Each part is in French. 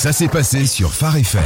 Ça s'est passé sur Phare FM.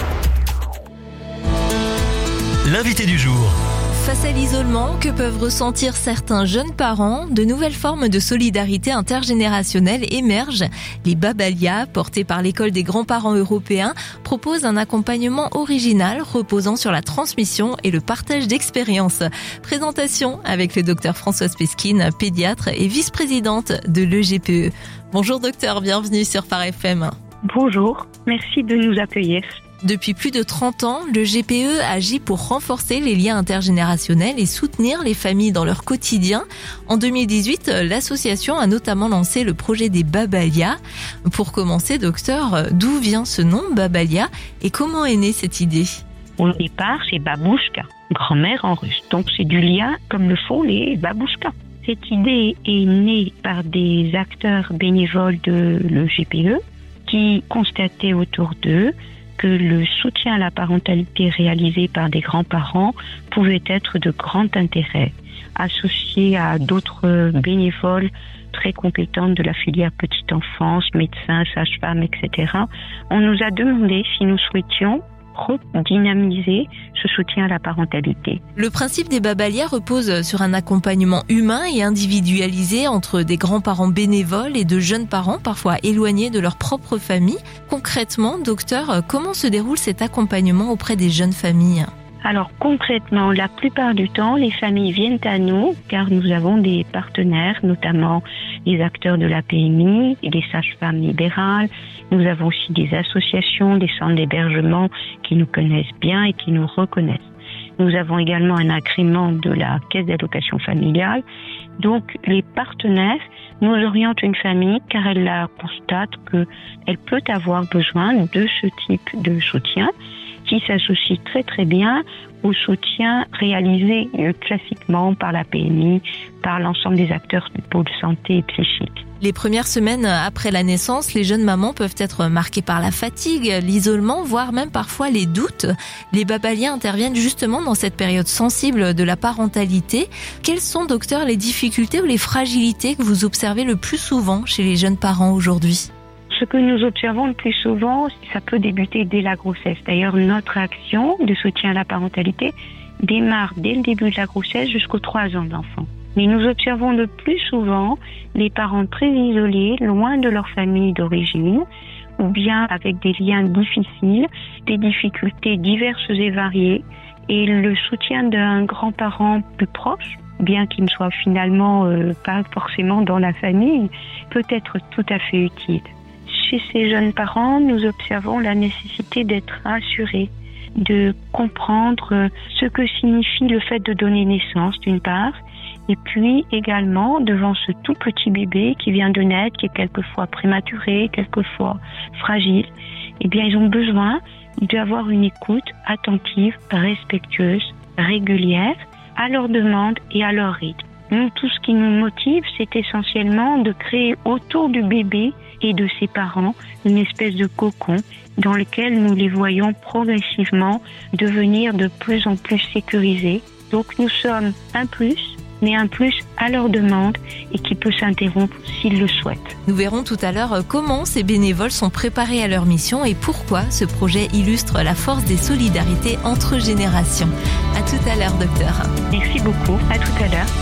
L'invité du jour. Face à l'isolement que peuvent ressentir certains jeunes parents, de nouvelles formes de solidarité intergénérationnelle émergent. Les Babalia, portés par l'École des grands-parents européens, proposent un accompagnement original reposant sur la transmission et le partage d'expériences. Présentation avec le docteur Françoise Pesquine, pédiatre et vice-présidente de l'EGPE. Bonjour docteur, bienvenue sur Phare FM. Bonjour, merci de nous accueillir. Depuis plus de 30 ans, le GPE agit pour renforcer les liens intergénérationnels et soutenir les familles dans leur quotidien. En 2018, l'association a notamment lancé le projet des Babalia. Pour commencer, docteur, d'où vient ce nom Babalia et comment est née cette idée ? Au départ, c'est babouchka, grand-mère en russe. Donc c'est du lien comme le font les babouchkas. Cette idée est née par des acteurs bénévoles de l'EGPE qui constataient autour d'eux que le soutien à la parentalité réalisé par des grands-parents pouvait être de grand intérêt. Associé à d'autres bénévoles très compétents de la filière petite enfance, médecins, sages-femmes, etc., on nous a demandé si nous souhaitions redynamiser ce soutien à la parentalité. Le principe des Babalia repose sur un accompagnement humain et individualisé entre des grands-parents bénévoles et de jeunes parents parfois éloignés de leur propre famille. Concrètement, docteur, comment se déroule cet accompagnement auprès des jeunes familles ? Alors concrètement, la plupart du temps, les familles viennent à nous car nous avons des partenaires, notamment les acteurs de la PMI et des sages-femmes libérales. Nous avons aussi des associations, des centres d'hébergement qui nous connaissent bien et qui nous reconnaissent. Nous avons également un agrément de la Caisse d'allocation familiale. Donc les partenaires nous orientent une famille car elle constate qu'elle peut avoir besoin de ce type de soutien qui s'associe très très bien au soutien réalisé classiquement par la PMI, par l'ensemble des acteurs du pôle santé et psychique. Les premières semaines après la naissance, les jeunes mamans peuvent être marquées par la fatigue, l'isolement, voire même parfois les doutes. Les Babalia interviennent justement dans cette période sensible de la parentalité. Quelles sont, docteur, les difficultés ou les fragilités que vous observez le plus souvent chez les jeunes parents aujourd'hui ? Ce que nous observons le plus souvent, ça peut débuter dès la grossesse. D'ailleurs, notre action de soutien à la parentalité démarre dès le début de la grossesse jusqu'aux 3 ans d'enfant. Mais nous observons le plus souvent les parents très isolés, loin de leur famille d'origine, ou bien avec des liens difficiles, des difficultés diverses et variées, et le soutien d'un grand-parent plus proche, bien qu'il ne soit finalement pas forcément dans la famille, peut être tout à fait utile. Chez ces jeunes parents, nous observons la nécessité d'être rassurés, de comprendre ce que signifie le fait de donner naissance d'une part, et puis également devant ce tout petit bébé qui vient de naître, qui est quelquefois prématuré, quelquefois fragile, eh bien ils ont besoin d'avoir une écoute attentive, respectueuse, régulière, à leur demande et à leur rythme. Nous, tout ce qui nous motive, c'est essentiellement de créer autour du bébé et de ses parents une espèce de cocon dans lequel nous les voyons progressivement devenir de plus en plus sécurisés. Donc nous sommes un plus, mais un plus à leur demande et qui peut s'interrompre s'ils le souhaitent. Nous verrons tout à l'heure comment ces bénévoles sont préparés à leur mission et pourquoi ce projet illustre la force des solidarités entre générations. À tout à l'heure, docteur. Merci beaucoup. À tout à l'heure.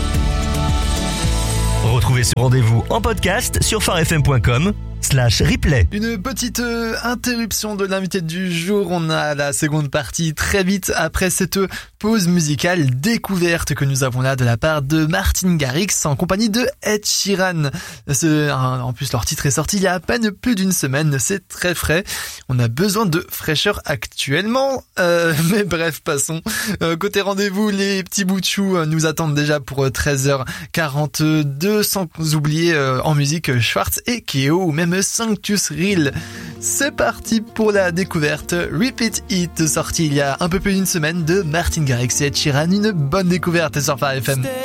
Retrouvez ce rendez-vous en podcast sur pharefm.com/replay. Une petite interruption de l'invité du jour. On a la seconde partie très vite après cette pause musicale découverte que nous avons là de la part de Martin Garrix en compagnie de Ed Sheeran. En plus, leur titre est sorti il y a à peine plus d'une semaine. C'est très frais. On a besoin de fraîcheur actuellement. Mais bref, passons. Côté rendez-vous, les petits bouts de chou nous attendent déjà pour 13h42. Sans oublier en musique Schwartz et Keo ou même Sanctus Reel. C'est parti pour la découverte Repeat It, sorti il y a un peu plus d'une semaine de Martin Garrix et Ed Sheeran. Une bonne découverte sur Phare FM.